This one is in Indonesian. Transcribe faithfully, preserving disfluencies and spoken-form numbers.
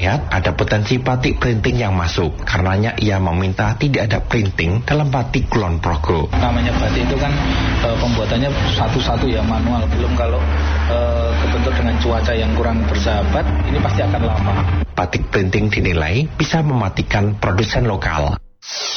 melihat ada potensi batik printing yang masuk. Karenanya ia meminta tidak ada printing dalam batik Kulon Progo. Namanya batik itu kan e, pembuatannya satu-satu ya, manual. Belum kalau e, kebentuk dengan cuaca yang kurang bersahabat, ini pasti akan lama. Batik printing dinilai bisa mematikan produsen lokal.